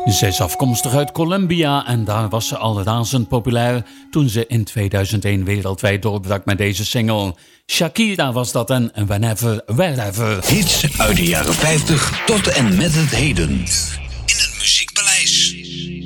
Ze is afkomstig uit Colombia en daar was ze al razend populair toen ze in 2001 wereldwijd doorbrak met deze single. Shakira was dat en Whenever, Wherever. Hits uit de jaren 50 tot en met het heden.